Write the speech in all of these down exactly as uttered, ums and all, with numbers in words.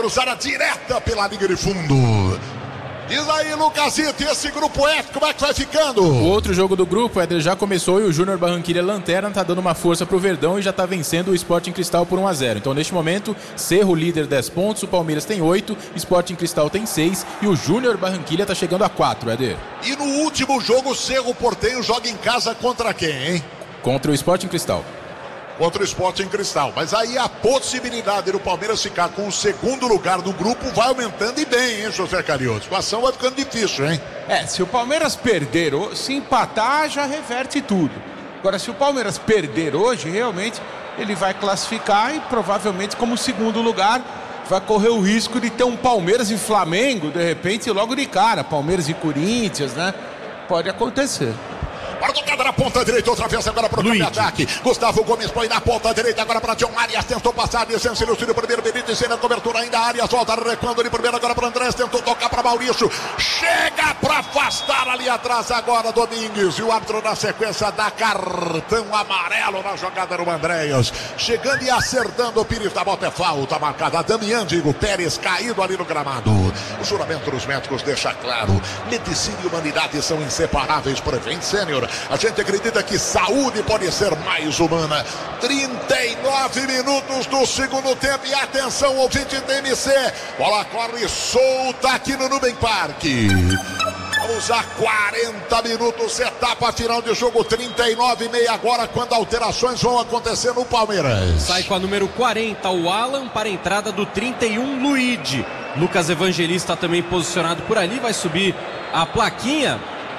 Cruzada direta pela linha de fundo. Diz aí, Lucasito, e esse grupo F, como é que vai ficando? O outro jogo do grupo, Éder, já começou e o Júnior Barranquilla Lanterna tá dando uma força pro Verdão e já tá vencendo o Sporting Cristal por um a zero. Então, neste momento, Cerro líder dez pontos, o Palmeiras tem oito, Sporting Cristal tem seis e o Júnior Barranquilla tá chegando a quatro, Éder. E no último jogo, o Cerro Porteño joga em casa contra quem, hein? Contra o Sporting Cristal. Contra o Sporting Cristal, mas aí a possibilidade do Palmeiras ficar com o segundo lugar do grupo vai aumentando e bem, hein, José Carioto? A situação vai ficando difícil, hein? É, se o Palmeiras perder, se empatar, já reverte tudo. Agora, se o Palmeiras perder hoje, realmente, ele vai classificar e provavelmente como segundo lugar vai correr o risco de ter um Palmeiras e Flamengo, de repente, logo de cara, Palmeiras e Corinthians, né? Pode acontecer. Para tocada na ponta direita, outra vez agora para o contra-ataque. Gustavo Gomes põe na ponta direita agora para John Arias, tentou passar, distância, ele o primeiro, Benítez, na cobertura ainda, Arias volta, recuando de primeiro agora para Andrés, tentou tocar para Maurício, chega para afastar ali atrás agora Domingues, e o árbitro na sequência dá cartão amarelo na jogada do Andréas, chegando e acertando o Pires da bota, é falta marcada, Damian, digo, Pérez caído ali no gramado. O juramento dos médicos deixa claro, medicina e humanidade são inseparáveis. Prevent Sênior, a gente acredita que saúde pode ser mais humana. trinta e nove minutos do segundo tempo e atenção, ouvinte da M C, bola corre solta aqui no Nubank Park. Vamos a quarenta minutos, etapa final de jogo, trinta e nove e meio agora, quando alterações vão acontecer no Palmeiras. Sai com a número quarenta o Alan para a entrada do trinta e um Luigi. Lucas Evangelista também posicionado por ali, vai subir a plaquinha.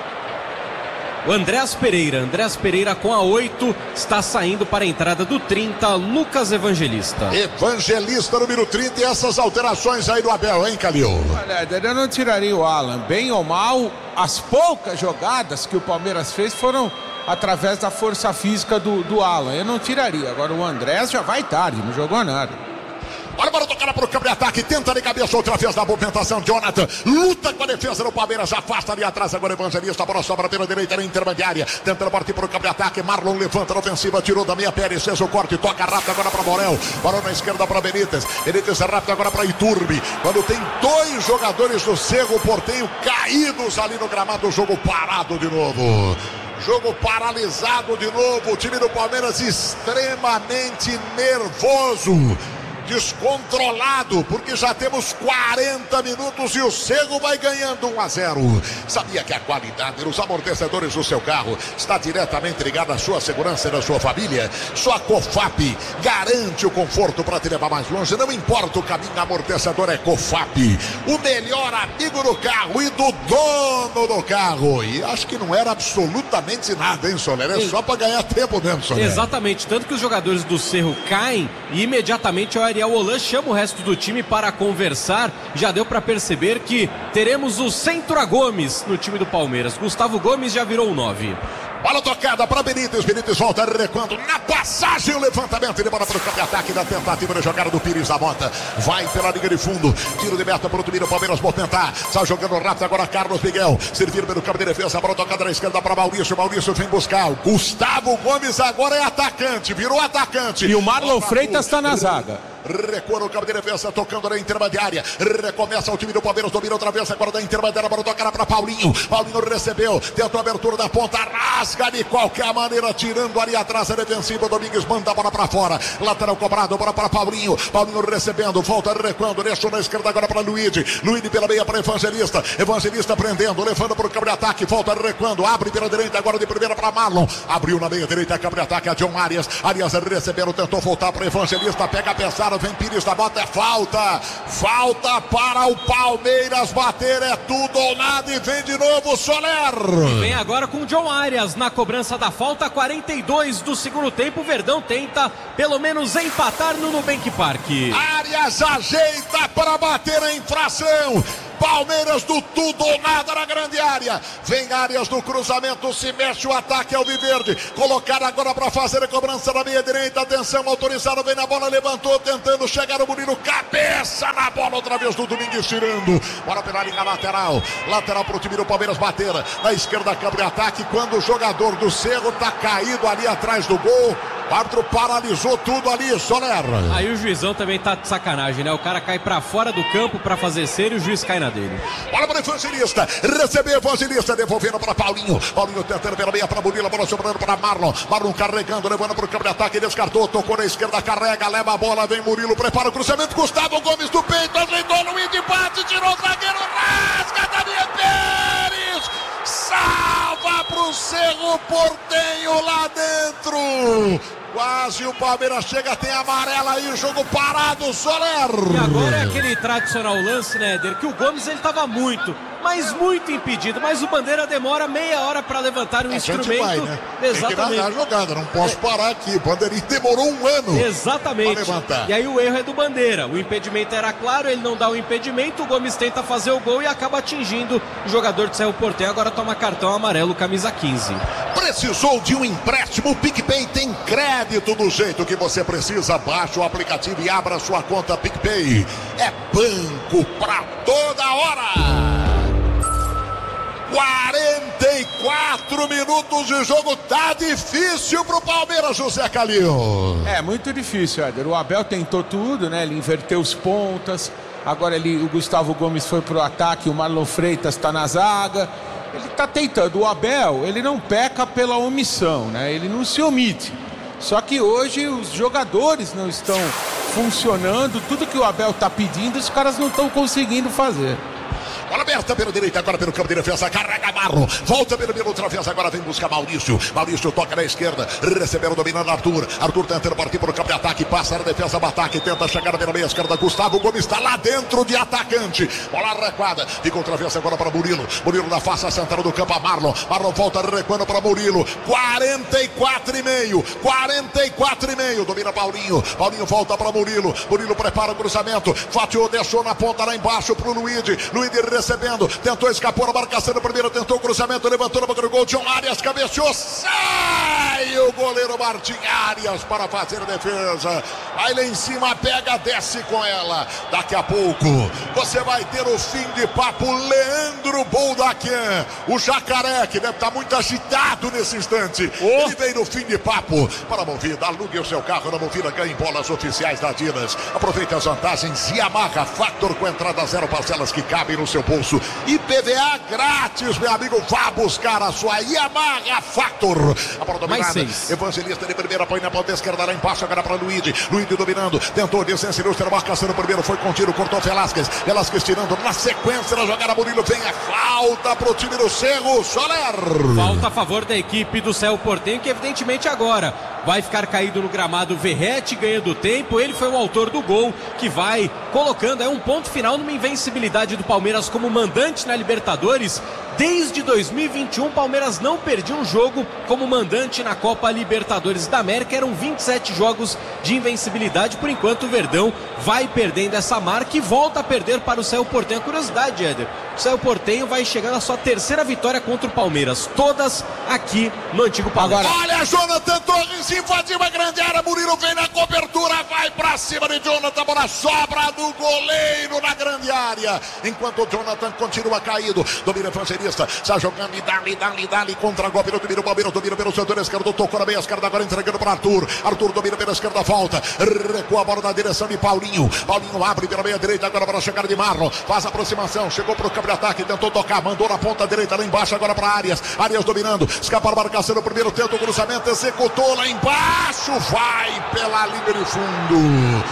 O Andrés Pereira, Andrés Pereira com a oito, está saindo para a entrada do trinta, Lucas Evangelista. Evangelista número trinta, e essas alterações aí do Abel, hein, Calil? Olha, eu não tiraria o Alan, bem ou mal, as poucas jogadas que o Palmeiras fez foram através da força física do, do Alan, eu não tiraria. Agora o Andrés já vai tarde, não jogou nada. Olha para tocar para o campo de ataque, tenta de cabeça outra vez na movimentação, Jonathan luta com a defesa do Palmeiras, afasta ali atrás agora Evangelista, a bola sobra pela direita na intermediária, tentando partir para o campo de ataque, Marlon levanta na ofensiva, tirou da meia Pérez, fez o corte, toca rápido agora para Morel, parou na esquerda para Benítez, Benítez é rápido agora para Iturbe, quando tem dois jogadores do Cerro Porteño caídos ali no gramado, o jogo parado de novo. Jogo paralisado de novo, o time do Palmeiras extremamente nervoso, descontrolado, porque já temos quarenta minutos e o Cerro vai ganhando um a zero. Sabia que a qualidade dos amortecedores do seu carro está diretamente ligada à sua segurança e da sua família? Só a Cofap garante o conforto para te levar mais longe, não importa o caminho, amortecedor é Cofap, o melhor amigo do carro e do dono do carro. E acho que não era absolutamente nada, hein, Soler? É só para ganhar tempo mesmo, Soler. Exatamente, tanto que os jogadores do Cerro caem e imediatamente o Ariel Holan chama o resto do time para conversar. Já deu para perceber que teremos o Centura Gomes no time do Palmeiras. Gustavo Gomes já virou o nove. Bola tocada para Benítez, Benítez volta recuando na passagem, o levantamento e bola para o campo de ataque da tentativa de jogada do Pires da Mota, vai pela linha de fundo, tiro de meta para o time do Palmeiras movimentar, sai jogando rápido agora Carlos Miguel, servir pelo campo de defesa, bola tocada na esquerda para Maurício, Maurício vem buscar, o Gustavo Gomes agora é atacante, virou atacante. E o Marlon Freitas está na zaga. Recua no campo de defesa, tocando na intermediária, recomeça o time do Palmeiras, domina outra vez agora da intermediária, para tocar para Paulinho, Paulinho recebeu, tentou a abertura da ponta, rasga de qualquer maneira, tirando ali atrás a defensiva, Domingues manda a bola para fora, lateral cobrado, bola para Paulinho, Paulinho recebendo, volta recuando, deixou na esquerda agora para Luigi, Luigi pela meia para Evangelista, Evangelista prendendo, levando para o campo de ataque, volta recuando, abre pela direita agora de primeira para Marlon, abriu na meia direita, campo de ataque a John Arias, Arias recebendo, tentou voltar para Evangelista, pega a pesada, vem Pires da Bota, é falta, falta para o Palmeiras bater, é tudo ou nada e vem de novo Soler. Vem agora com o John Arias na cobrança da falta, quarenta e dois do segundo tempo, o Verdão tenta pelo menos empatar no Nubank Park. Arias ajeita para bater a infração. Palmeiras do tudo ou nada na grande área. Vem Arias no cruzamento, se mexe o ataque ao Viverde. Colocar agora para fazer a cobrança na meia direita. Atenção, autorizado, vem na bola, levantou, tentando chegar o Murilo. Cabeça na bola, outra vez do Domingues tirando. Bola pela linha lateral. Lateral para o time do Palmeiras bater. Na esquerda, campo de ataque. Quando o jogador do Cerro está caído ali atrás do gol. O árbitro paralisou tudo ali, Soler. Aí o juizão também tá de sacanagem, né? O cara cai pra fora do campo pra fazer sério e o juiz cai na dele. Bola para o Evangelista, recebeu Evangelista, devolvendo para Paulinho. Paulinho tentando pela meia para Murilo, bola sobrando para Marlon. Marlon carregando, levando para o campo de ataque, descartou, tocou na esquerda, carrega, leva a bola, vem Murilo, prepara o cruzamento, Gustavo Gomes do peito, ajeitou no índio, bate, tirou o zagueiro, rasga, Daniel Pérez, salva para o Cerro Porteño lá dentro. Quase o Palmeiras chega, tem amarela aí, jogo parado, Soler. E agora é aquele tradicional lance, né, Éder, que o Gomes ele tava muito, mas muito impedido, mas o Bandeira demora meia hora para levantar o a instrumento. Gente vai, né? Exatamente. Tem que narrar a jogada, não posso parar aqui. O Bandeirinha demorou um ano. Exatamente. Pra levantar. E aí o erro é do Bandeira. O impedimento era claro, ele não dá o impedimento, o Gomes tenta fazer o gol e acaba atingindo o jogador de Cerro Porteño. Agora toma cartão amarelo, camisa quinze. Precisou de um empréstimo? O PicPay tem crédito do jeito que você precisa. Baixe o aplicativo e abra sua conta PicPay. É banco pra toda hora. quarenta e quatro minutos de jogo, tá difícil pro Palmeiras, José Calil. É muito difícil, Éder. O Abel tentou tudo, né? Ele inverteu os pontas. Agora ele, o Gustavo Gomes foi pro ataque, o Marlon Freitas tá na zaga. Ele tá tentando. O Abel, ele não peca pela omissão, né? Ele não se omite. Só que hoje os jogadores não estão funcionando. Tudo que o Abel tá pedindo, os caras não estão conseguindo fazer. Bola aberta pela direita, agora pelo campo de defesa, carrega Marlon, volta pelo meio, outra vez, agora vem buscar Maurício, Maurício toca na esquerda, recebendo, dominando Arthur, Arthur tentando partir para o campo de ataque, passa na defesa, ataque, tenta chegar pela meia esquerda, Gustavo Gomes está lá dentro de atacante, bola recuada, fica outra vez agora para Murilo, Murilo na face central do campo a Marlon, Marlon volta recuando para Murilo, quarenta e quatro e meio, quarenta e quatro e meio, domina Paulinho, Paulinho volta para Murilo, Murilo prepara o cruzamento, Fátio deixou na ponta lá embaixo para o Luigi, Luigi recebendo, tentou escapar a marcação no primeiro, tentou o cruzamento, levantou no banco do gol, John Arias cabeceou, sai o goleiro Martim Arias para fazer a defesa, vai lá em cima, pega, desce com ela, daqui a pouco você vai ter o fim de papo, Leandro Boldaquian, o jacaré que deve estar muito agitado nesse instante, oh. Ele vem no fim de papo para a Movida, alugue o seu carro na Movida, ganhe bolas oficiais da Adidas, aproveite as vantagens Yamaha Factor com entrada zero, parcelas que cabem no seu bolso, I P V A grátis, meu amigo, vá buscar a sua Yamaha Factor. A bola dominada, Evangelista de primeira, põe na ponta esquerda lá embaixo, agora para Luigi, Luigi dominando, tentou descer, ilustra, marcação no primeiro, foi com tiro, cortou Velasquez, Velasquez tirando na sequência da jogada, Murilo vem, é falta pro time do Cerro, Soler. Falta a favor da equipe do Cerro Porteño, que evidentemente agora vai ficar caído no gramado, Verratti ganhando tempo, ele foi o autor do gol, que vai colocando é um ponto final numa invencibilidade do Palmeiras como mandante na Libertadores. Desde dois mil e vinte e um, Palmeiras não perdia um jogo como mandante na Copa Libertadores da América. Eram vinte e sete jogos de invencibilidade. Por enquanto, o Verdão vai perdendo essa marca e volta a perder para o Cerro Porteño. Curiosidade, Éder, o Cerro Porteño vai chegando à sua terceira vitória contra o Palmeiras. Todas aqui no antigo Palmeiras. Olha, Jonathan Torres invadiu a grande área. Murilo vem na cobertura, vai pra cima de Jonathan. Bola sobra do goleiro na grande área. Enquanto o Jonathan continua caído, domina o Evangelista. Está jogando e dali, dali, dali, contra golpe no domínio, o Palmeiras domina pelo setor esquerdo, tocou na meia esquerda, agora entregando para Arthur, Arthur domina pela esquerda, volta, recua a bola na direção de Paulinho, Paulinho abre pela meia direita, agora para chegar de Marlon, faz a aproximação, chegou para o campo de ataque, tentou tocar, mandou na ponta direita, lá embaixo, agora para Arias, Arias dominando, escapa a marcação no primeiro, tenta o cruzamento, executou lá embaixo, vai pela linha de fundo,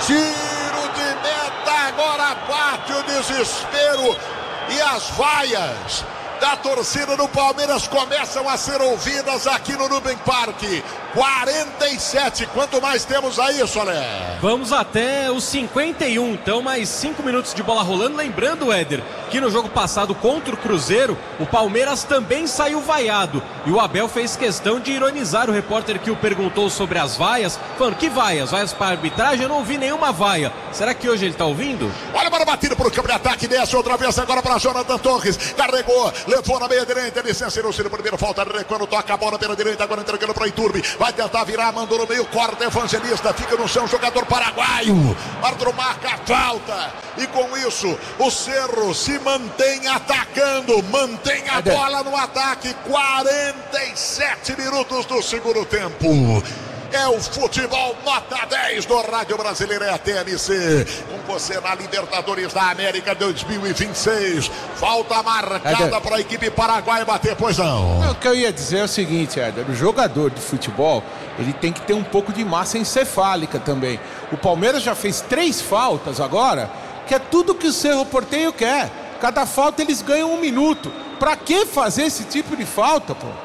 tiro de meta, agora bate o desespero. E as vaias da torcida do Palmeiras começam a ser ouvidas aqui no Nubank Park. quarenta e sete, quanto mais temos aí, Soler? Vamos até os cinquenta e um, então mais cinco minutos de bola rolando. Lembrando, Éder, que no jogo passado contra o Cruzeiro, o Palmeiras também saiu vaiado. E o Abel fez questão de ironizar o repórter que o perguntou sobre as vaias, falando, que vaias? Vaias para a arbitragem? Eu não ouvi nenhuma vaia. Será que hoje ele está ouvindo? Olha para a batida para o campo de ataque, desce outra vez agora para Jonathan Torres, carregou, levou na meia direita, licença, no primeiro, falta, quando toca a bola pela direita, agora entregando para Iturbe, vai tentar virar, mandou no meio, corta, Evangelista, fica no chão, jogador paraguaio, Arthur marca a falta, e com isso, o Cerro se mantém atacando, mantém a bola no ataque, quarenta e sete minutos do segundo tempo. É o futebol nota dez do Rádio Brasileiro, é a T M C. Com você na Libertadores da América dois mil e vinte e seis. Falta marcada para a equipe paraguaia bater, pois não. O que eu ia dizer é o seguinte, Éder, o jogador de futebol, ele tem que ter um pouco de massa encefálica também. O Palmeiras já fez três faltas agora, que é tudo que o Cerro Porteño quer. Cada falta eles ganham um minuto. Pra que fazer esse tipo de falta, pô?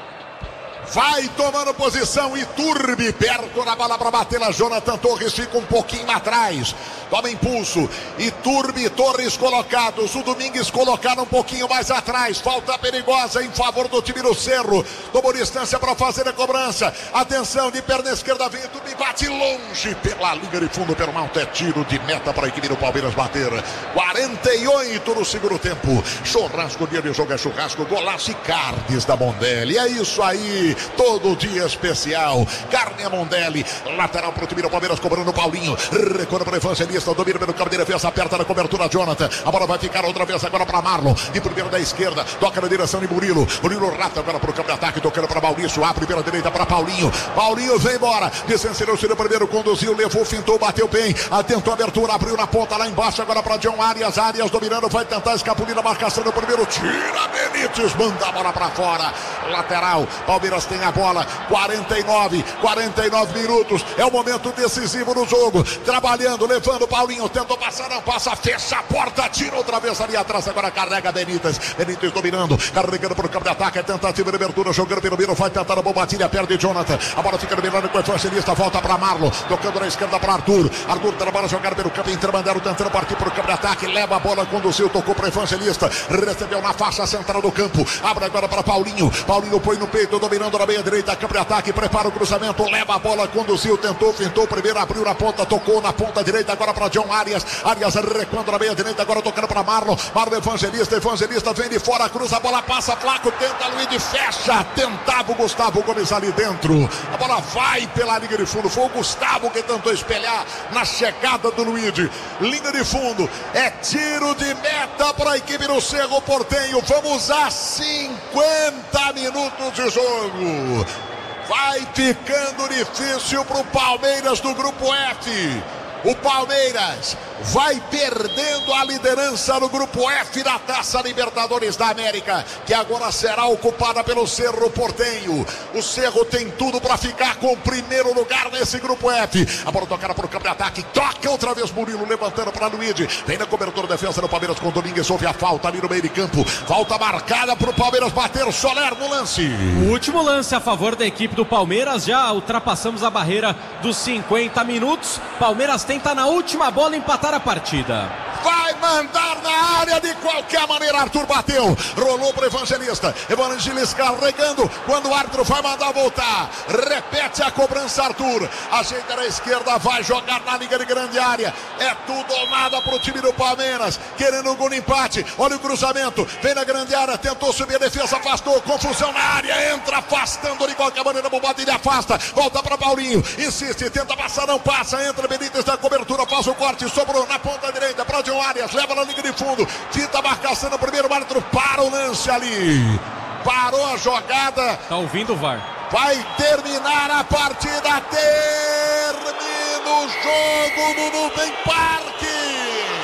Vai tomando posição Iturbe, perto da bola para bater lá. Jonathan Torres fica um pouquinho atrás. Toma impulso. Iturbe, Torres colocados. O Domingues colocado um pouquinho mais atrás. Falta perigosa em favor do time do Cerro. Tomou distância para fazer a cobrança. Atenção, de perna esquerda vem Iturbe, bate longe pela linha de fundo. Permalta é tiro de meta para a equipe do Palmeiras bater. quarenta e oito no segundo tempo. Churrasco, dia de jogo é churrasco. Golaço e Carnes da Mondelli. É isso aí. Todo dia especial. Carne Mondelli. Lateral para o time do Palmeiras, cobrando o Paulinho. Recuando para o Evangelista. Domina pelo campo de defesa. Aperta na cobertura Jonathan. A bola vai ficar outra vez agora para Marlon. De primeiro da esquerda. Toca na direção de Murilo. Murilo rata agora para o campo de ataque. Tocando para Maurício. A primeira direita para Paulinho. Paulinho vem embora. Descencerou o primeiro. Conduziu. Levou. Fintou. Bateu bem. Atentou a abertura. Abriu na ponta lá embaixo. Agora para John Arias. Arias dominando. Vai tentar escapulir a marcação do primeiro. Tira Benítez. Manda a bola para fora. Lateral. Palmeiras tem a bola, quarenta e nove, quarenta e nove minutos, é o momento decisivo do jogo, trabalhando, levando Paulinho, tentou passar, não passa, fecha a porta, tira outra vez ali atrás, agora carrega Benítez, Benítez dominando, carregando para o campo de ataque, é tentativa de abertura, jogando pelo meio, vai tentar a bombatilha, perde Jonathan, a bola fica dominando com o Evangelista, volta para Marlon, tocando na esquerda para Arthur, Arthur trabalha, jogar pelo campo, intermediário, tentando partir para o campo de ataque, leva a bola, conduziu, tocou para o Evangelista, recebeu na faixa central do campo, abre agora para Paulinho, Paulinho põe no peito, dominando na meia direita, campo de ataque, prepara o cruzamento, leva a bola, conduziu, tentou, fintou, primeiro abriu na ponta, tocou na ponta direita, agora para John Arias, Arias recuando na meia direita, agora tocando para Marlon, Marlon Evangelista, Evangelista vem de fora, cruza a bola, passa, Flaco, tenta, Luiz, fecha, tentava o Gustavo Gomes ali dentro, a bola vai pela linha de fundo, foi o Gustavo que tentou espelhar na chegada do Luiz, linha de fundo, é tiro de meta para a equipe do Cerro Porteño, vamos a cinquenta minutos de jogo. Vai ficando difícil para o Palmeiras do Grupo F. O Palmeiras vai perdendo a liderança no Grupo F da Taça Libertadores da América, que agora será ocupada pelo Cerro Porteño. O Cerro tem tudo para ficar com o primeiro lugar nesse Grupo F. A bola tocada para o campo de ataque, toca outra vez Murilo, levantando para Luigi. Vem na cobertura de defesa do Palmeiras com o Domingues, houve a falta ali no meio de campo. Falta marcada para o Palmeiras bater, o Soler no lance. O último lance a favor da equipe do Palmeiras, já ultrapassamos a barreira dos cinquenta minutos. Palmeiras tenta na última bola empatar a partida. Vai mandar na área de qualquer maneira. Arthur bateu, rolou para o Evangelista. Evangelista carregando. Quando o árbitro vai mandar voltar, repete a cobrança. Arthur ajeita na esquerda, vai jogar na liga de grande área. É tudo ou nada para o time do Palmeiras, querendo um gol de empate. Olha o cruzamento, vem na grande área, tentou subir a defesa, afastou, confusão na área, entra afastando de qualquer maneira. Bombada, ele afasta, volta para Paulinho, insiste, tenta passar, não passa, entra Benítez na cobertura, faz o corte, sobrou na ponta direita para John Arias, leva na linha de fundo, fita a marcação no primeiro, o árbitro para o lance ali, parou a jogada. Tá ouvindo o V A R? Vai terminar a partida, termina o jogo no Nuvem Parque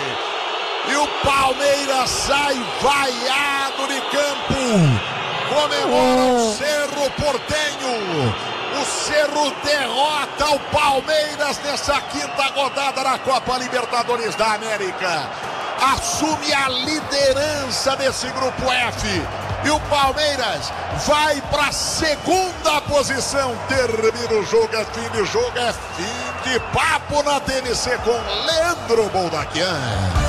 e o Palmeiras sai vaiado de campo, comemora o Cerro Porteño. O Cerro derrota o Palmeiras nessa quinta rodada da Copa Libertadores da América. Assume a liderança desse Grupo F. E o Palmeiras vai para a segunda posição. Termina o jogo, é fim de jogo, é fim de papo na T M C com Leandro Boldaquian.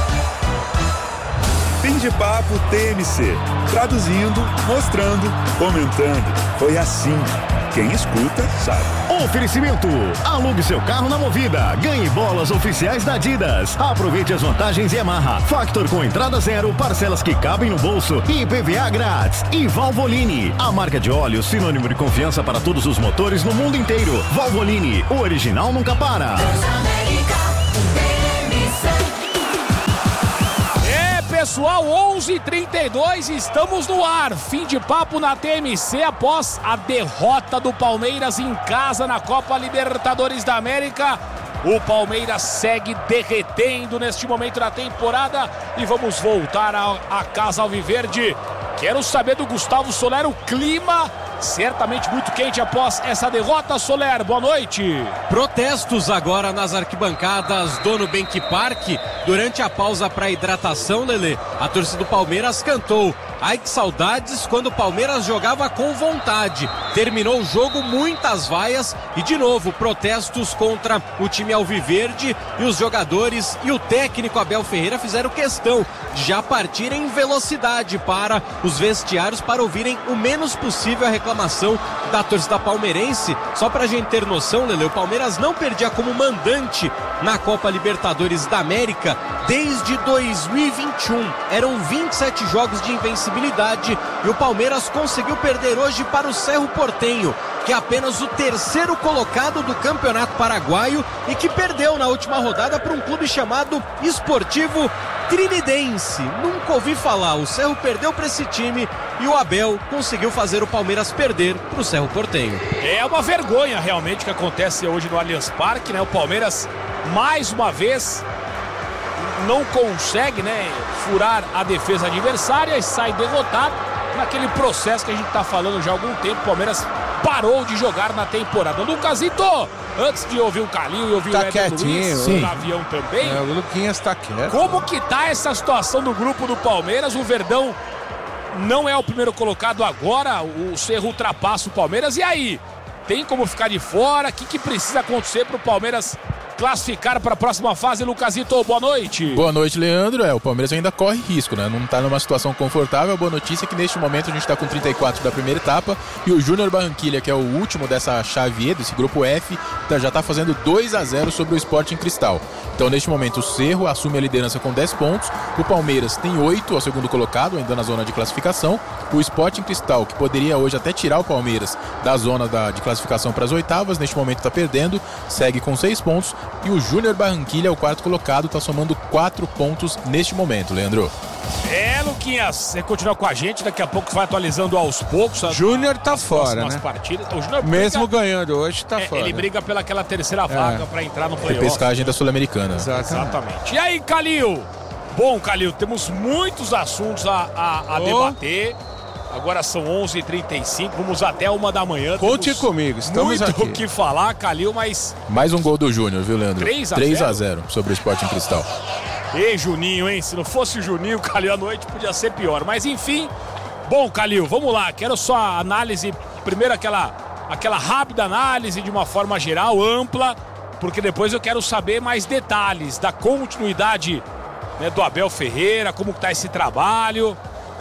Fim de papo T M C. Traduzindo, mostrando, comentando. Foi assim. Quem escuta, sabe. Oferecimento. Alugue seu carro na Movida. Ganhe bolas oficiais da Adidas. Aproveite as vantagens Yamaha. Factor com entrada zero, parcelas que cabem no bolso e I P V A grátis. E Valvoline, a marca de óleo sinônimo de confiança para todos os motores no mundo inteiro. Valvoline, o original nunca para. pessoal, onze e trinta e dois, estamos no ar. Fim de papo na T M C após a derrota do Palmeiras em casa na Copa Libertadores da América. O Palmeiras segue derretendo neste momento da temporada e vamos voltar à casa alviverde. Quero saber do Gustavo Soler o clima, certamente muito quente após essa derrota. Soler, boa noite. Protestos agora nas arquibancadas do Nubank Park. Durante a pausa para hidratação, Lelê, a torcida do Palmeiras cantou "Ai que saudades", quando o Palmeiras jogava com vontade. Terminou o jogo, muitas vaias e de novo protestos contra o time alviverde, e os jogadores e o técnico Abel Ferreira fizeram questão de já partir em velocidade para os vestiários para ouvirem o menos possível a reclamação da torcida palmeirense. Só pra gente ter noção, Lelê, o Palmeiras não perdia como mandante na Copa Libertadores da América desde dois mil e vinte e um. Eram vinte e sete jogos de invencibilidade e o Palmeiras conseguiu perder hoje para o Cerro Porteño, que é apenas o terceiro colocado do Campeonato Paraguaio e que perdeu na última rodada para um clube chamado Esportivo Trinidense. Nunca ouvi falar. O Cerro perdeu para esse time e o Abel conseguiu fazer o Palmeiras perder para o Cerro Porteño. É uma vergonha realmente que acontece hoje no Allianz Parque, né? O Palmeiras mais uma vez não consegue, né, furar a defesa adversária e sai derrotado naquele processo que a gente está falando já há algum tempo. O Palmeiras parou de jogar na temporada. Lucasito, antes de ouvir o Calil e ouvir tá o Éder Luiz, sim. o avião também. É, o Luquinhas tá quieto. Como que tá essa situação do grupo do Palmeiras? O Verdão não é o primeiro colocado agora, o Cerro ultrapassa o Palmeiras. E aí? Tem como ficar de fora? O que, que precisa acontecer para o Palmeiras classificar para a próxima fase? Lucasito, boa noite. Boa noite, Leandro. É, o Palmeiras ainda corre risco, né? Não está numa situação confortável. A boa notícia é que neste momento a gente está com trinta e quatro da primeira etapa e o Júnior Barranquilla, que é o último dessa chave E, desse grupo F, tá, já está fazendo dois a zero sobre o Sporting Cristal. Então, neste momento, o Cerro assume a liderança com dez pontos. O Palmeiras tem oito, ao segundo colocado, ainda na zona de classificação. O Sporting Cristal, que poderia hoje até tirar o Palmeiras da zona da, de classificação para as oitavas, neste momento está perdendo, segue com seis pontos. E o Júnior Barranquilla, o quarto colocado, está somando quatro pontos neste momento, Leandro. É, Luquinhas, você continua com a gente, daqui a pouco vai atualizando aos poucos. As, Júnior tá fora, né? Partidas. O Júnior mesmo briga, ganhando hoje, tá é, fora. Ele briga pela aquela terceira vaga é. para entrar no playoff. Repescagem da Sul-Americana. Exatamente. Exatamente. E aí, Calil? Bom, Calil, temos muitos assuntos a, a, a oh. debater. Agora são onze e trinta e cinco, vamos até uma da manhã. Conte comigo, estamos muito aqui. Muito o que falar, Calil, mas... Mais um gol do Júnior, viu, Leandro? três a zero sobre o Sporting Cristal. Ei, Juninho, hein? Se não fosse o Juninho, Calil, a noite podia ser pior. Mas, enfim, bom, Calil, vamos lá. Quero só a análise, primeiro aquela, aquela rápida análise de uma forma geral, ampla, porque depois eu quero saber mais detalhes da continuidade, né, do Abel Ferreira, como está esse trabalho.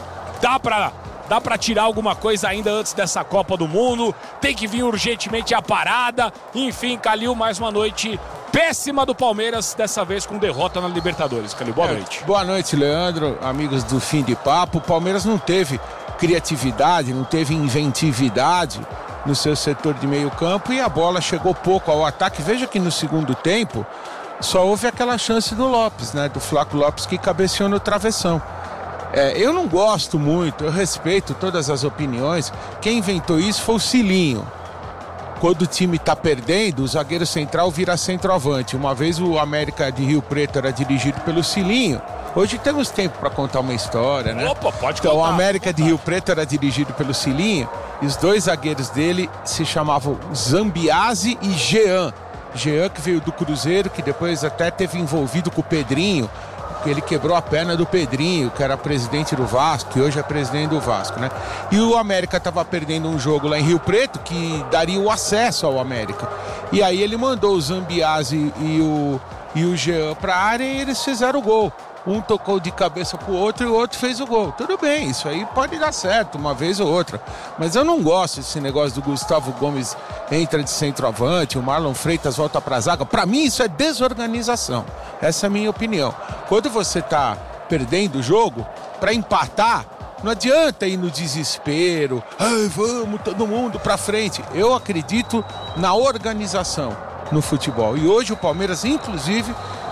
Dá para... Dá pra tirar alguma coisa ainda antes dessa Copa do Mundo? Tem que vir urgentemente a parada. Enfim, Calil, mais uma noite péssima do Palmeiras, dessa vez com derrota na Libertadores. Calil, boa é, noite. Boa noite, Leandro, amigos do Fim de Papo. O Palmeiras não teve criatividade, não teve inventividade no seu setor de meio campo e a bola chegou pouco ao ataque. Veja que no segundo tempo só houve aquela chance do Lopes, né? Do Flaco Lopes, que cabeceou no travessão. É, eu não gosto muito, eu respeito todas as opiniões. Quem inventou isso foi o Cilinho. Quando o time está perdendo, o zagueiro central vira centroavante. Uma vez o América de Rio Preto era dirigido pelo Cilinho. Hoje temos tempo para contar uma história, né? Opa, pode então, contar. O América de Rio Preto era dirigido pelo Cilinho e os dois zagueiros dele se chamavam Zambiase e Jean. Jean, que veio do Cruzeiro, que depois até teve envolvido com o Pedrinho, que ele quebrou a perna do Pedrinho, que era presidente do Vasco, que hoje é presidente do Vasco, né? E o América estava perdendo um jogo lá em Rio Preto, que daria o acesso ao América. E aí ele mandou o Zambiase e o, e o Jean para a área e eles fizeram o gol. Um tocou de cabeça pro outro e o outro fez o gol. Tudo bem, isso aí pode dar certo uma vez ou outra. Mas eu não gosto desse negócio do Gustavo Gomes entra de centroavante, o Marlon Freitas volta pra zaga. Pra mim isso é desorganização. Essa é a minha opinião. Quando você tá perdendo o jogo, pra empatar, não adianta ir no desespero. Ai, vamos todo mundo pra frente. Eu acredito na organização no futebol. E hoje o Palmeiras, inclusive,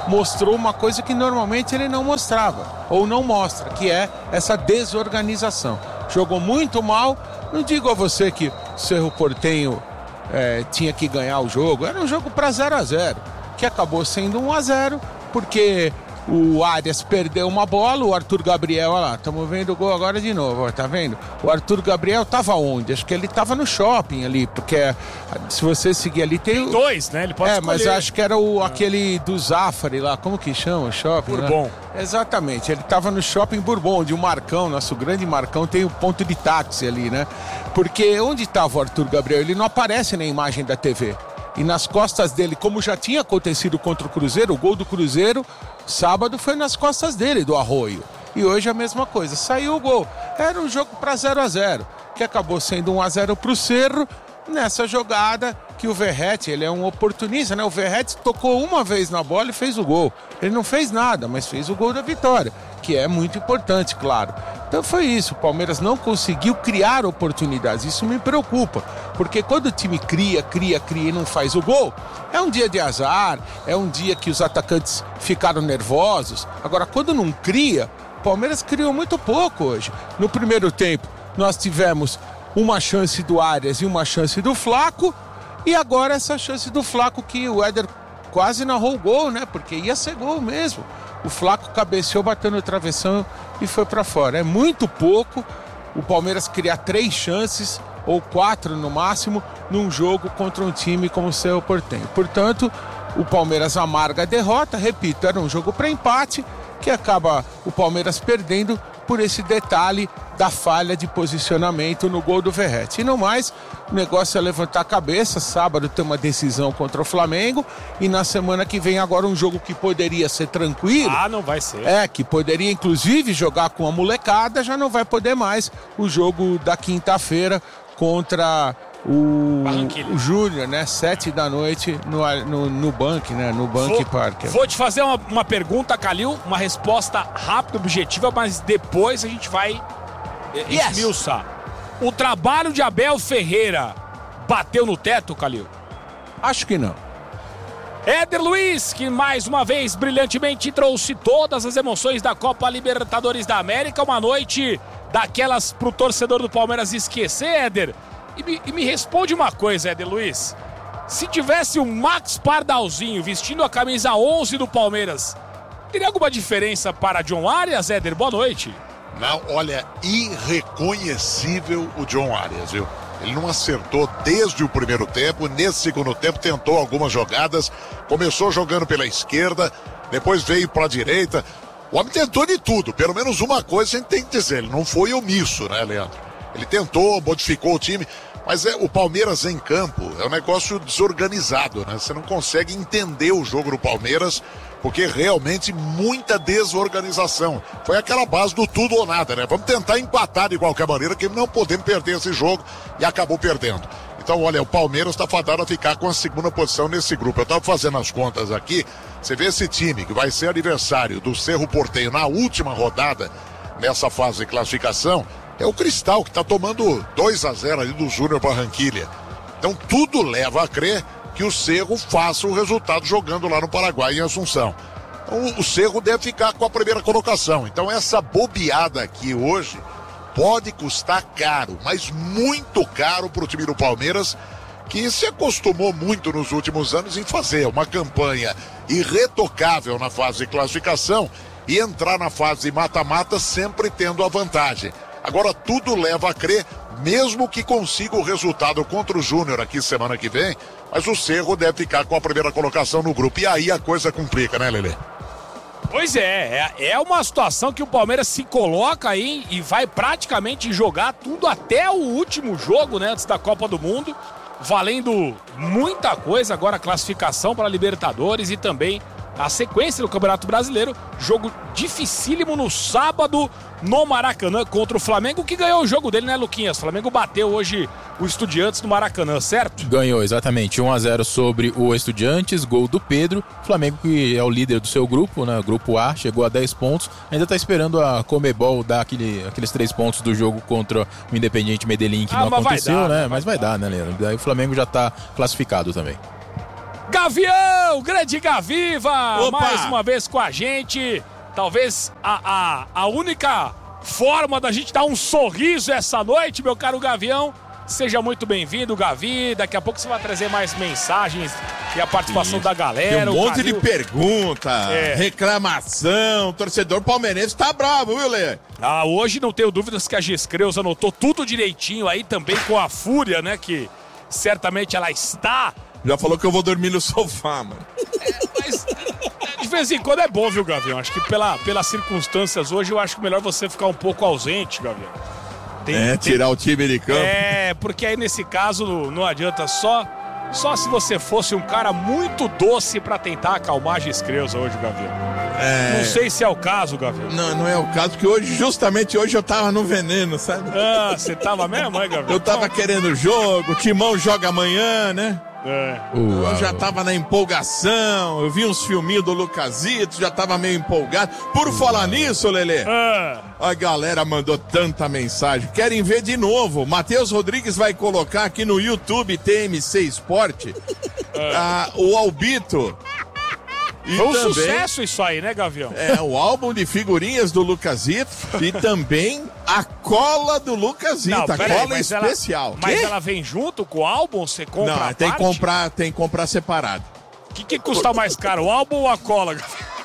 mostrou uma coisa que normalmente ele não mostrava, ou não mostra, que é essa desorganização. Jogou muito mal, não digo a você que o Cerro Porteño é, tinha que ganhar o jogo, era um jogo para zero a zero, que acabou sendo um a zero, porque o Arias perdeu uma bola, o Arthur Gabriel, olha lá, estamos vendo o gol agora de novo, ó, tá vendo? O Arthur Gabriel estava onde? Acho que ele estava no shopping ali, porque se você seguir ali tem... Tem dois, né? Ele pode É, escolher. mas acho que era o, aquele do Zafari lá, como que chama o shopping? Bourbon. Né? Exatamente, ele estava no shopping Bourbon, onde o Marcão, nosso grande Marcão, tem o ponto de táxi ali, né? Porque onde estava o Arthur Gabriel? Ele não aparece na imagem da T V. E nas costas dele, como já tinha acontecido contra o Cruzeiro, o gol do Cruzeiro, sábado foi nas costas dele, do Arroio. E hoje a mesma coisa, saiu o gol. Era um jogo para zero a zero, que acabou sendo um a zero para o Cerro, nessa jogada que o Verratti, ele é um oportunista, né? O Verratti tocou uma vez na bola e fez o gol. Ele não fez nada, mas fez o gol da vitória, que é muito importante, claro. Então foi isso, o Palmeiras não conseguiu criar oportunidades, isso me preocupa, porque quando o time cria, cria, cria e não faz o gol, é um dia de azar, é um dia que os atacantes ficaram nervosos. Agora, quando não cria, o Palmeiras criou muito pouco hoje. No primeiro tempo, nós tivemos uma chance do Arias e uma chance do Flaco, e agora essa chance do Flaco que o Éder quase narrou o gol, né? Porque ia ser gol mesmo. O Flaco cabeceou, bateu no travessão e foi para fora. É muito pouco o Palmeiras criar três chances, ou quatro no máximo, num jogo contra um time como o Cerro Porteño. Portanto, o Palmeiras amarga a derrota. Repito, era um jogo para empate, que acaba o Palmeiras perdendo por esse detalhe da falha de posicionamento no gol do Verratti. E no mais, o negócio é levantar a cabeça. Sábado tem uma decisão contra o Flamengo, e na semana que vem agora um jogo que poderia ser tranquilo. Ah, não vai ser. É, que poderia inclusive jogar com a molecada, já não vai poder mais. O jogo da quinta-feira contra o, o Júnior, né? Sete da noite no, no, no Bank, né? No Bank Park. Vou te fazer uma, uma pergunta, Calil, uma resposta rápida, objetiva, mas depois a gente vai yes. esmiuçar. O trabalho de Abel Ferreira bateu no teto, Calil? Acho que não. Éder Luiz, que mais uma vez brilhantemente trouxe todas as emoções da Copa Libertadores da América, uma noite daquelas pro torcedor do Palmeiras esquecer, Éder. E me, e me responde uma coisa, Éder Luiz. Se tivesse o Max Pardalzinho vestindo a camisa onze do Palmeiras, teria alguma diferença para John Arias, Éder? Boa noite. Não, olha, irreconhecível o John Arias, viu? Ele não acertou desde o primeiro tempo. Nesse segundo tempo tentou algumas jogadas. Começou jogando pela esquerda, depois veio para a direita. O homem tentou de tudo. Pelo menos uma coisa a gente tem que dizer. Ele não foi omisso, né, Leandro? Ele tentou, modificou o time. Mas é, o Palmeiras em campo é um negócio desorganizado, né? Você não consegue entender o jogo do Palmeiras, porque realmente muita desorganização. Foi aquela base do tudo ou nada, né? Vamos tentar empatar de qualquer maneira, que não podemos perder esse jogo, e acabou perdendo. Então, olha, o Palmeiras está fadado a ficar com a segunda posição nesse grupo. Eu estava fazendo as contas aqui, você vê esse time que vai ser adversário do Cerro Porteño na última rodada, nessa fase de classificação, é o Cristal, que está tomando dois a zero ali do Júnior Barranquilla. Então tudo leva a crer que o Cerro faça o resultado jogando lá no Paraguai, em Assunção. Então o Cerro deve ficar com a primeira colocação. Então essa bobeada aqui hoje pode custar caro, mas muito caro para o time do Palmeiras, que se acostumou muito nos últimos anos em fazer uma campanha irretocável na fase de classificação e entrar na fase mata-mata sempre tendo a vantagem. Agora tudo leva a crer, mesmo que consiga o resultado contra o Júnior aqui semana que vem, mas o Cerro deve ficar com a primeira colocação no grupo. E aí a coisa complica, né, Lelê? Pois é, é, é uma situação que o Palmeiras se coloca aí e vai praticamente jogar tudo até o último jogo, né, antes da Copa do Mundo, valendo muita coisa agora, a classificação para a Libertadores e também a sequência do Campeonato Brasileiro. Jogo dificílimo no sábado no Maracanã contra o Flamengo, que ganhou o jogo dele, né, Luquinhas? O Flamengo bateu hoje o Estudiantes no Maracanã, certo? Ganhou, exatamente, um a zero sobre o Estudiantes, gol do Pedro. Flamengo, que é o líder do seu grupo, né, grupo A, chegou a dez pontos, ainda está esperando a Conmebol dar aquele, aqueles três pontos do jogo contra o Independiente Medellín, que ah, não aconteceu, dar, né? Mas vai dar, né, Leandro? Daí o Flamengo já está classificado também. Gavião, grande Gaviva, Opa. mais uma vez com a gente. Talvez a, a, a única forma da gente dar um sorriso essa noite, meu caro Gavião. Seja muito bem-vindo, Gavi. Daqui a pouco você vai trazer mais mensagens e a participação Isso. da galera. Tem um monte de pergunta, é. reclamação. O torcedor palmeirense tá bravo, viu, Lê? Ah, hoje não tenho dúvidas que a Giscreus anotou tudo direitinho aí também com a Fúria, né? Que certamente ela está. Já falou que eu vou dormir no sofá, mano. É, mas de vez em quando é bom, viu, Gavião? Acho que pela, pelas circunstâncias hoje, eu acho que melhor você ficar um pouco ausente, Gavião. Tem, é, tem... tirar o time de campo. É, porque aí nesse caso não adianta só só se você fosse um cara muito doce pra tentar acalmar a Giscreusa hoje, Gavião. É... Não sei se é o caso, Gavião. Não, não é o caso, porque hoje, justamente hoje eu tava no veneno, sabe? Ah, você tava mesmo, hein, Gavião? Eu tava querendo o jogo, o Timão joga amanhã, né? É. Eu já tava na empolgação, eu vi uns filminhos do Lucasito, já tava meio empolgado. Por falar nisso, Lelê, é. a galera mandou tanta mensagem. Querem ver de novo. Matheus Rodrigues vai colocar aqui no YouTube T M C Esporte é. a, o Albito. E Foi um também, sucesso isso aí, né, Gavião? É, o álbum de figurinhas do Lucasito e também a cola do Lucasito, Não, a cola aí, especial. Ela, mas ela vem junto com o álbum? Você compra Não, a tem parte? que comprar, tem que comprar separado. O que, que custa mais caro, o álbum ou a cola, Gavião?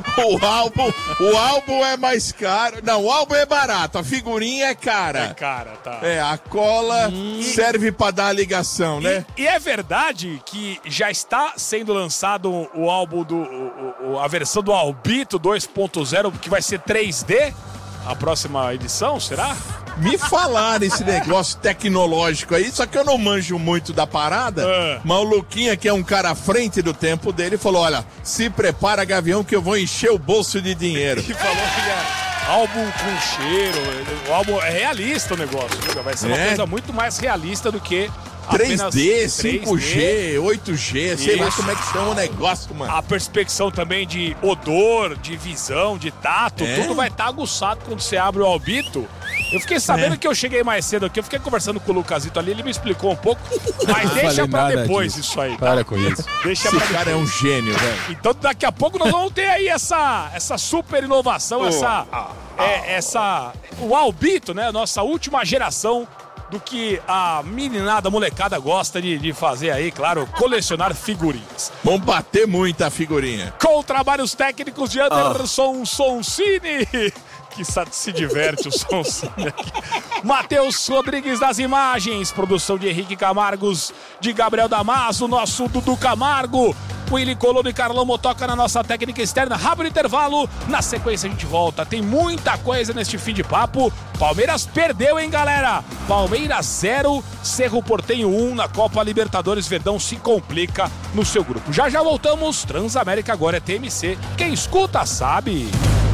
O álbum, o álbum é mais caro. Não, o álbum é barato, a figurinha é cara. É cara, tá. É, a cola hum. serve pra dar a ligação, né? E, e é verdade que já está sendo lançado o álbum do o, o, a versão do Albito dois ponto zero, que vai ser três D? A próxima edição, será? Me falaram esse negócio tecnológico aí, só que eu não manjo muito da parada, é. mas o Luquinha, que é um cara à frente do tempo dele, falou, olha, se prepara, Gavião, que eu vou encher o bolso de dinheiro. E falou que é álbum com cheiro, o álbum é realista o negócio, viu? Vai ser uma é. coisa muito mais realista do que três D, cinco G, oito G, sei lá como é que chama o negócio, mano. A perspecção também de odor, de visão, de tato, é? tudo vai estar tá aguçado quando você abre o Albito. Eu fiquei sabendo é. que eu cheguei mais cedo aqui, eu fiquei conversando com o Lucasito ali, ele me explicou um pouco, mas deixa pra depois disso aí. Tá? Para com isso. Deixa Esse pra cara depois. é um gênio, velho. Então daqui a pouco nós vamos ter aí essa, essa super inovação, oh. essa, ah, é, essa... O Albito, né? Nossa última geração do que a meninada, a molecada gosta de, de fazer aí, claro, colecionar figurinhas. Vamos bater muita figurinha. Com trabalhos técnicos de Anderson oh. Sonsini, que se diverte o Sonsini aqui. Matheus Rodrigues das imagens, produção de Henrique Camargos, de Gabriel Damaso, nosso Dudu Camargo, Willy Colono e Carlão Motoca na nossa técnica externa. Rápido intervalo, na sequência a gente volta. Tem muita coisa neste fim de papo. Palmeiras perdeu, hein, galera? Palmeiras zero, Cerro Porteño um na Copa Libertadores. Verdão se complica no seu grupo. Já já voltamos. Transamérica agora é T M C. Quem escuta sabe.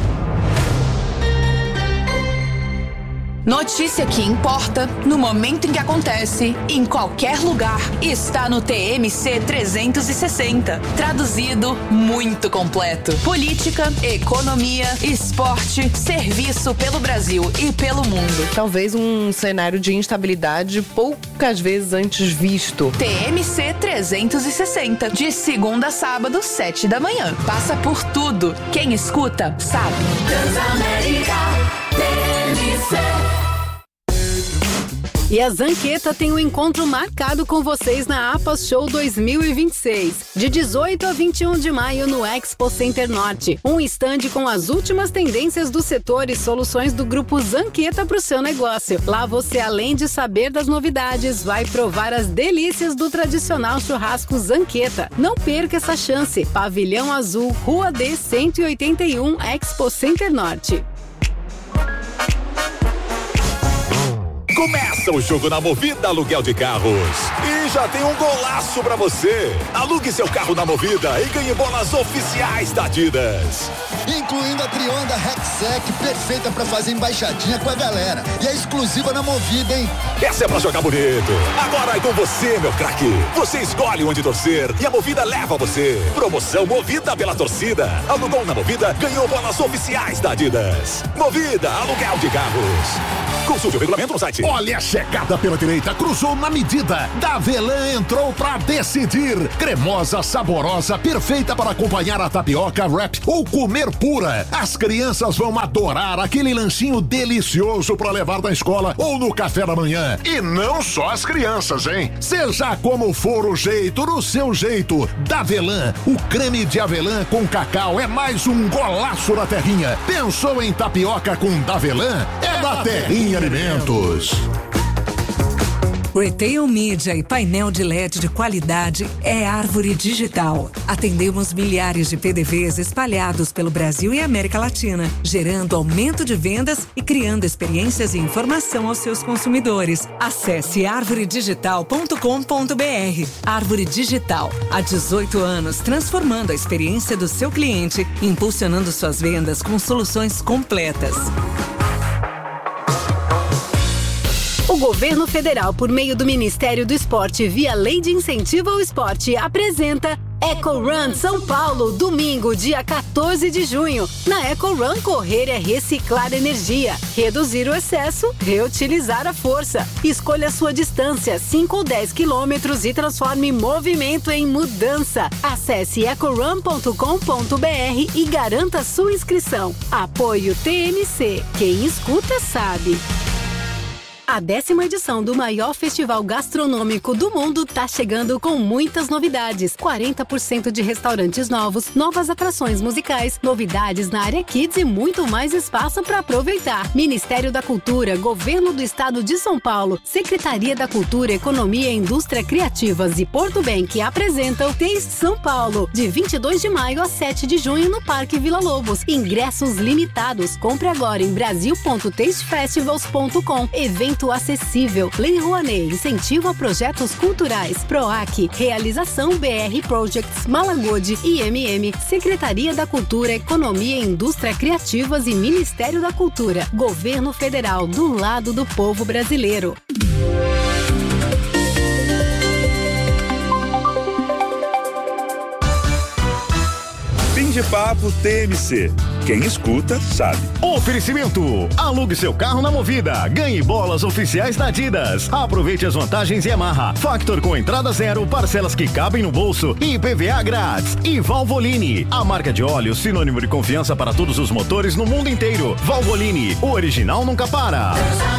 Notícia que importa, no momento em que acontece, em qualquer lugar, está no T M C trezentos e sessenta. Traduzido, muito completo. Política, economia, esporte, serviço pelo Brasil e pelo mundo. Talvez um cenário de instabilidade poucas vezes antes visto. T M C trezentos e sessenta, de segunda a sábado, sete da manhã. Passa por tudo. Quem escuta, sabe. Transamérica, T M C. E a Zanqueta tem um encontro marcado com vocês na APAS Show dois mil e vinte e seis, de dezoito a vinte e um de maio no Expo Center Norte. Um estande com as últimas tendências do setor e soluções do grupo Zanqueta para o seu negócio. Lá você, além de saber das novidades, vai provar as delícias do tradicional churrasco Zanqueta. Não perca essa chance. Pavilhão Azul, Rua D cento e oitenta e um, Expo Center Norte. Começa o jogo na Movida Aluguel de Carros. E já tem um golaço pra você. Alugue seu carro na Movida e ganhe bolas oficiais da Adidas. Incluindo a Trionda Rexec, perfeita pra fazer embaixadinha com a galera. E é exclusiva na Movida, hein? Essa é pra jogar bonito. Agora é com você, meu craque. Você escolhe onde torcer e a Movida leva você. Promoção Movida pela torcida. Alugou na Movida, ganhou bolas oficiais da Adidas. Movida Aluguel de Carros. Consulte o regulamento no site. Olha a chegada pela direita, cruzou na medida. Davelan entrou pra decidir. Cremosa, saborosa, perfeita para acompanhar a tapioca, wrap ou comer pura. As crianças vão adorar aquele lanchinho delicioso para levar da escola ou no café da manhã. E não só as crianças, hein? Seja como for o jeito, no seu jeito. Davelan, o creme de avelã com cacau é mais um golaço da terrinha. Pensou em tapioca com Davelan? É da Terrinha Alimentos. Retail Media e painel de L E D de qualidade é Árvore Digital. Atendemos milhares de P D Vs espalhados pelo Brasil e América Latina, gerando aumento de vendas e criando experiências e informação aos seus consumidores. Acesse árvore digital ponto com ponto b r. Árvore Digital, há dezoito anos, transformando a experiência do seu cliente, impulsionando suas vendas com soluções completas. O governo federal, por meio do Ministério do Esporte, via Lei de Incentivo ao Esporte, apresenta Eco Run São Paulo, domingo, dia quatorze de junho. Na Eco Run, correr é reciclar energia, reduzir o excesso, reutilizar a força. Escolha a sua distância, cinco ou dez quilômetros, e transforme movimento em mudança. Acesse eco run ponto com ponto b r e garanta sua inscrição. Apoio T M C. Quem escuta sabe. A décima edição do maior festival gastronômico do mundo tá chegando com muitas novidades. quarenta por cento de restaurantes novos, novas atrações musicais, novidades na área Kids e muito mais espaço para aproveitar. Ministério da Cultura, Governo do Estado de São Paulo, Secretaria da Cultura, Economia e Indústria Criativas e Porto Bank apresentam Taste São Paulo, de vinte e dois de maio a sete de junho no Parque Vila Lobos. Ingressos limitados. Compre agora em brasil ponto taste festivals ponto com. Evento acessível. Lei Rouanet, incentivo a projetos culturais. PROAC, realização B R Projects, Malagode, I M M, Secretaria da Cultura, Economia e Indústria Criativas e Ministério da Cultura. Governo Federal, do lado do povo brasileiro. Fim de papo T M C. Quem escuta, sabe. Oferecimento. Alugue seu carro na Movida. Ganhe bolas oficiais da Adidas. Aproveite as vantagens Yamaha. Factor com entrada zero, parcelas que cabem no bolso e I P V A grátis. E Valvoline, a marca de óleo sinônimo de confiança para todos os motores no mundo inteiro. Valvoline, o original nunca para.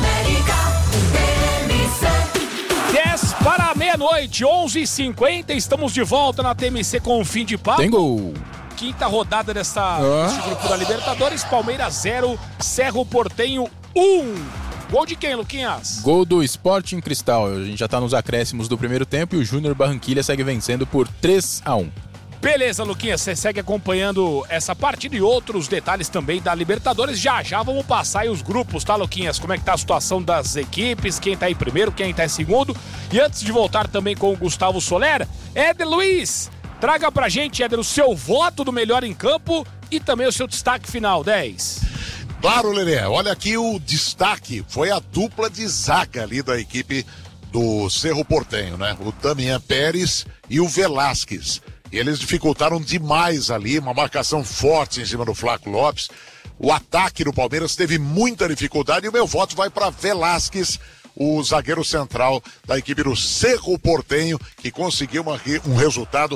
dez para a meia-noite, onze e cinquenta, estamos de volta na T M C com o Fim de Papo. Tem gol. Quinta rodada dessa, ah. desse grupo da Libertadores. Palmeiras zero, Cerro Porteño um. Gol de quem, Luquinhas? Gol do Sporting Cristal. A gente já tá nos acréscimos do primeiro tempo e o Júnior Barranquilla segue vencendo por três a um. Beleza, Luquinhas, você segue acompanhando essa partida e outros detalhes também da Libertadores. Já já vamos passar aí os grupos, tá, Luquinhas? Como é que tá a situação das equipes, quem tá em primeiro, quem tá em segundo. E antes de voltar também com o Gustavo Soler, Éder Luiz, traga pra gente, Éder, o seu voto do melhor em campo e também o seu destaque final, dez. Claro, Lelê, olha aqui o destaque, foi a dupla de zaga ali da equipe do Cerro Porteño, né? O Damian Pérez e o Velasquez. E eles dificultaram demais ali, uma marcação forte em cima do Flaco Lopes. O ataque do Palmeiras teve muita dificuldade e o meu voto vai para Velasquez, o zagueiro central da equipe do Cerro Porteño, que conseguiu uma, um resultado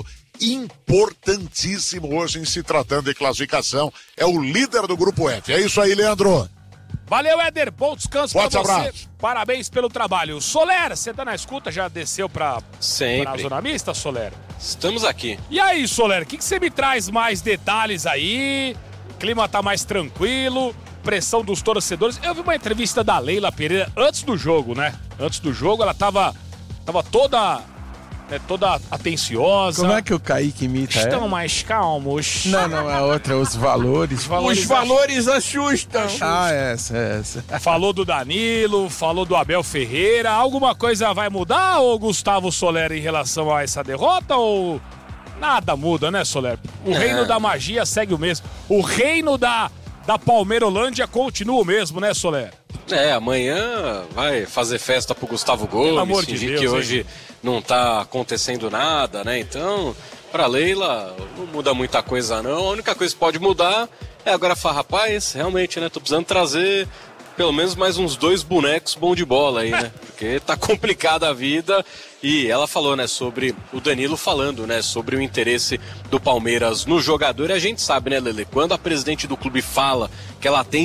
importantíssimo hoje em se tratando de classificação. É o líder do Grupo F. É isso aí, Leandro. Valeu, Éder. Bom descanso Forte pra você. Abraço. Parabéns pelo trabalho. Soler, você tá na escuta? Já desceu pra, Sempre. pra zona mista, Soler? Estamos aqui. E aí, Soler, o que, que você me traz mais detalhes aí? O clima tá mais tranquilo, pressão dos torcedores. Eu vi uma entrevista da Leila Pereira antes do jogo, né? Antes do jogo, ela tava, tava toda... É toda atenciosa. Como é que o Kaique imita Estão ela? mais calmos. Não, não, a outra, os valores. Os valores, os valores assustam. Ah, essa, essa. Falou do Danilo, falou do Abel Ferreira. Alguma coisa vai mudar, ou Gustavo Soler, em relação a essa derrota, ou nada muda, né, Soler? O É. reino da magia segue o mesmo. O reino da, da Palmeirolândia continua o mesmo, né, Soler? É, amanhã vai fazer festa pro Gustavo Pelo amor Gomes, de fingir Deus, que hein? hoje não tá acontecendo nada, né? Então, pra Leila, não muda muita coisa não. A única coisa que pode mudar é agora falar, rapaz, realmente, né? Tô precisando trazer pelo menos mais uns dois bonecos bom de bola aí, né? Porque tá complicada a vida. E ela falou, né, sobre o Danilo falando, né, sobre o interesse do Palmeiras no jogador. E a gente sabe, né, Lele, quando a presidente do clube fala que ela tem